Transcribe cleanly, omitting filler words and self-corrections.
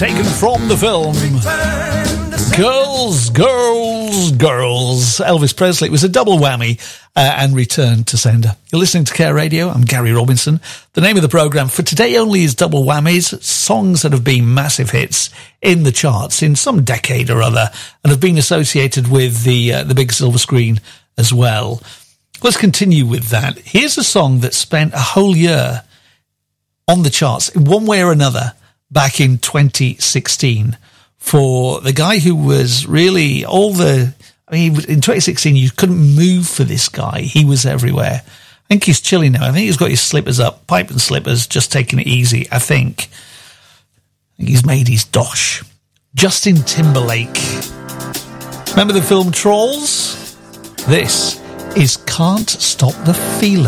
taken from the film Girls, Girls, Girls. Elvis Presley. It was a double whammy and Return to Sender. You're listening to Care Radio. I'm Gary Robinson. The name of the programme for today only is Double Whammies, songs that have been massive hits in the charts in some decade or other and have been associated with the big silver screen as well. Let's continue with that. Here's a song that spent a whole year on the charts in one way or another back in 2016 for the guy who was really in 2016 you couldn't move for this guy. He was everywhere. I think he's chilling now. I think he's got his slippers up, pipe and slippers, just taking it easy. I think he's made his dosh. Justin Timberlake. Remember the film Trolls? This is Can't Stop the Feeling.